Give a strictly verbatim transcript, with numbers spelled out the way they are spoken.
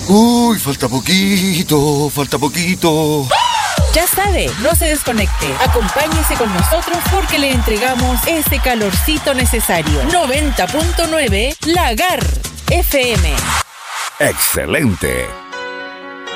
Uy, falta poquito, falta poquito. Ya sabe, no se desconecte. Acompáñese con nosotros porque le entregamos ese calorcito necesario. noventa punto nueve Lagar F M. Excelente.